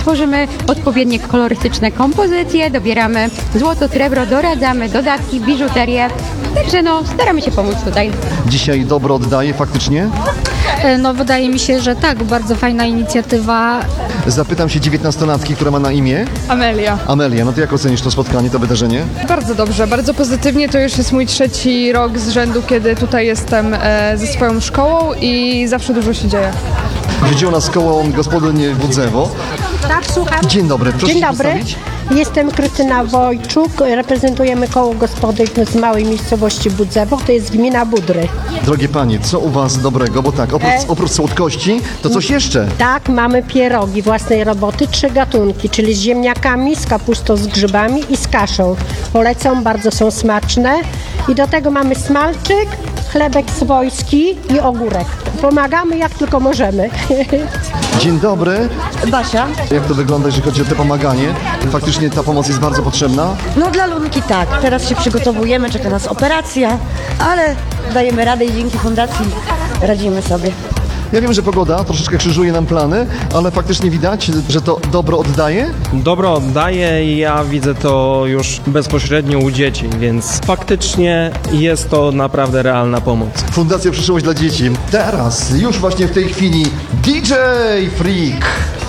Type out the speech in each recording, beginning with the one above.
tworzymy odpowiednie kolorystyczne kompozycje, dobieramy złoto, srebro, doradzamy dodatki, biżuterię. Także staramy się pomóc tutaj. Dzisiaj dobro oddaje faktycznie? No wydaje mi się, że tak, bardzo fajna inicjatywa. Zapytam się 19-latki, która ma na imię? Amelia. Amelia, no to jak ocenisz to spotkanie, to wydarzenie? Bardzo dobrze, bardzo pozytywnie. To już jest mój 3. rok z rzędu, kiedy tutaj jestem ze swoją szkołą i zawsze dużo się dzieje. Widział nas koło gospodyń Budzewo. Tak, słucham. Dzień dobry, proszę Dzień się dobry. przedstawić. Jestem Krystyna Wojczuk, reprezentujemy koło gospodyń z małej miejscowości Budzewo, to jest gmina Budry. Drogie panie, co u was dobrego? Bo tak, oprócz słodkości, to coś jeszcze. Tak, mamy pierogi własnej roboty, 3 gatunki, czyli z ziemniakami, z kapustą, z grzybami i z kaszą. Polecam, bardzo są smaczne. I do tego mamy smalczyk, chlebek swojski i ogórek. Pomagamy jak tylko możemy. Dzień dobry. Basia. Jak to wygląda, jeżeli chodzi o to pomaganie? Faktycznie ta pomoc jest bardzo potrzebna? No dla Lunki tak. Teraz się przygotowujemy, czeka nas operacja, ale dajemy radę i dzięki fundacji radzimy sobie. Ja wiem, że pogoda troszeczkę krzyżuje nam plany, ale faktycznie widać, że to dobro oddaje? Dobro oddaje i ja widzę to już bezpośrednio u dzieci, więc faktycznie jest to naprawdę realna pomoc. Fundacja Przyszłość dla Dzieci. Teraz, już właśnie w tej chwili DJ Freak.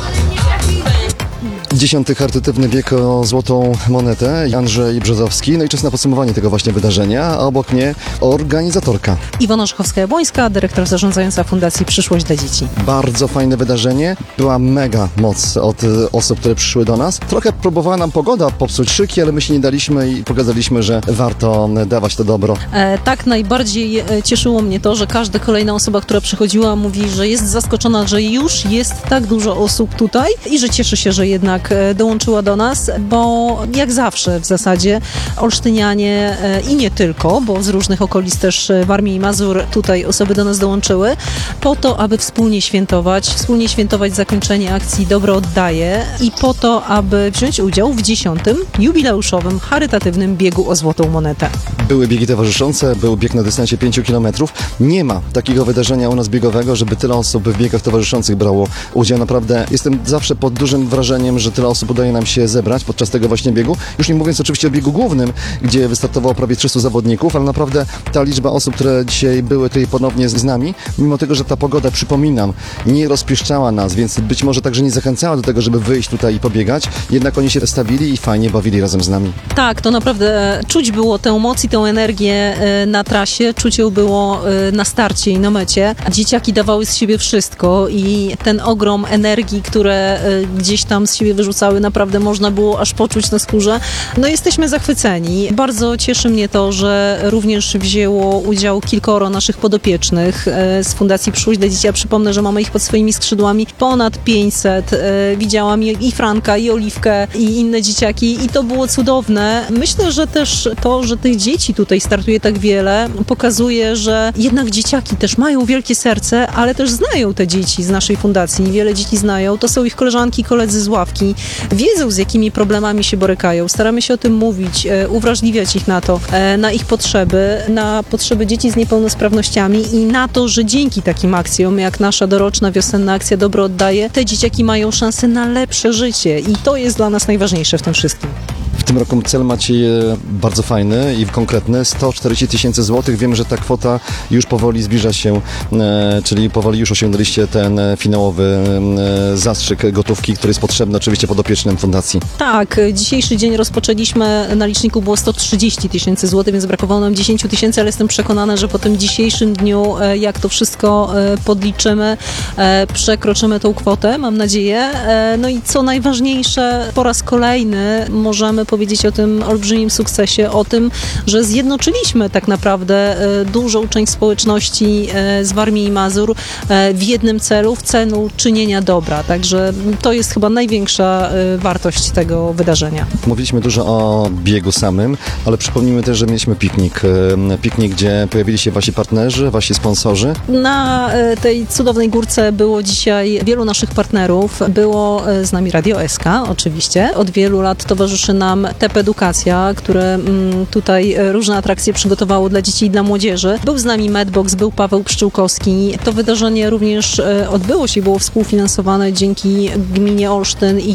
10. charytatywny bieg o złotą monetę. Andrzej Brzozowski. No i czas na podsumowanie tego właśnie wydarzenia, a obok mnie organizatorka. Iwona Szachowska-Jabłońska, dyrektor zarządzająca Fundacji Przyszłość dla Dzieci. Bardzo fajne wydarzenie. Była mega moc od osób, które przyszły do nas. Trochę próbowała nam pogoda popsuć szyki, ale my się nie daliśmy i pokazaliśmy, że warto dawać to dobro. Tak, najbardziej cieszyło mnie to, że każda kolejna osoba, która przychodziła, mówi, że jest zaskoczona, że już jest tak dużo osób tutaj i że cieszy się, że jednak dołączyła do nas, bo jak zawsze w zasadzie olsztynianie i nie tylko, bo z różnych okolic też Warmii i Mazur tutaj osoby do nas dołączyły, po to, aby wspólnie świętować zakończenie akcji Dobro oddaje i po to, aby wziąć udział w 10. jubileuszowym charytatywnym biegu o złotą monetę. Były biegi towarzyszące, był bieg na dystansie 5 km. Nie ma takiego wydarzenia u nas biegowego, żeby tyle osób w biegach towarzyszących brało udział. Naprawdę jestem zawsze pod dużym wrażeniem, że tyle osób udaje nam się zebrać podczas tego właśnie biegu. Już nie mówiąc oczywiście o biegu głównym, gdzie wystartowało prawie 300 zawodników, ale naprawdę ta liczba osób, które dzisiaj były tutaj ponownie z nami, mimo tego, że ta pogoda, przypominam, nie rozpieszczała nas, więc być może także nie zachęcała do tego, żeby wyjść tutaj i pobiegać, jednak oni się stawili i fajnie bawili razem z nami. Tak, to naprawdę czuć było tę moc i tę energię na trasie, czuć ją było na starcie i na mecie. Dzieciaki dawały z siebie wszystko i ten ogrom energii, które gdzieś tam z siebie wyrzucały, naprawdę można było aż poczuć na skórze. No jesteśmy zachwyceni. Bardzo cieszy mnie to, że również wzięło udział kilkoro naszych podopiecznych z Fundacji Przyszłość dla Dzieci. Ja przypomnę, że mamy ich pod swoimi skrzydłami ponad 500. Widziałam i Franka, i Oliwkę, i inne dzieciaki i to było cudowne. Myślę, że też to, że tych dzieci tutaj startuje tak wiele, pokazuje, że jednak dzieciaki też mają wielkie serce, ale też znają te dzieci z naszej fundacji. Wiele dzieci znają. To są ich koleżanki, koledzy z ławki. Wiedzą, z jakimi problemami się borykają. Staramy się o tym mówić, uwrażliwiać ich na to, na ich potrzeby, na potrzeby dzieci z niepełnosprawnościami i na to, że dzięki takim akcjom, jak nasza doroczna wiosenna akcja Dobro oddaje, te dzieciaki mają szansę na lepsze życie i to jest dla nas najważniejsze w tym wszystkim. W tym roku cel macie bardzo fajny i konkretny, 140 000 złotych. Wiem, że ta kwota już powoli zbliża się, czyli powoli już osiągnęliście ten finałowy zastrzyk gotówki, który jest potrzebny oczywiście podopiecznym fundacji. Tak, dzisiejszy dzień rozpoczęliśmy, na liczniku było 130 000 złotych, więc brakowało nam 10 000, ale jestem przekonana, że po tym dzisiejszym dniu, jak to wszystko podliczymy, przekroczymy tą kwotę, mam nadzieję. No i co najważniejsze, po raz kolejny możemy powiedzieć o tym olbrzymim sukcesie, o tym, że zjednoczyliśmy tak naprawdę dużą część społeczności z Warmii i Mazur w jednym celu, w celu czynienia dobra. Także to jest chyba największa wartość tego wydarzenia. Mówiliśmy dużo o biegu samym, ale przypomnijmy też, że mieliśmy piknik. Piknik, gdzie pojawili się wasi partnerzy, wasi sponsorzy. Na tej cudownej górce było dzisiaj wielu naszych partnerów. Było z nami Radio SK oczywiście. Od wielu lat towarzyszy nam TEP Edukacja, które tutaj różne atrakcje przygotowało dla dzieci i dla młodzieży. Był z nami Medbox, był Paweł Pszczółkowski. To wydarzenie również odbyło się i było współfinansowane dzięki gminie Olsztyn i